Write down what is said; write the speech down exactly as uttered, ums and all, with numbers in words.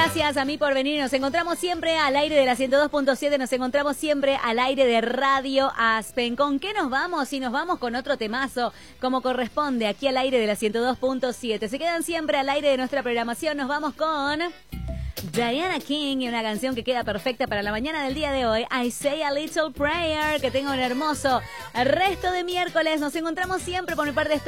gracias a mí por venir. Nos encontramos siempre al aire de la ciento dos punto siete, nos encontramos siempre al aire de Radio Aspen. ¿Con qué nos vamos? Y nos vamos con otro temazo, como corresponde, aquí al aire de la ciento dos punto siete. Se quedan siempre al aire de nuestra programación. Nos vamos con Diana King y una canción que queda perfecta para la mañana del día de hoy, I Say a Little Prayer. Que tenga un hermoso resto de miércoles. Nos encontramos siempre por mi parte.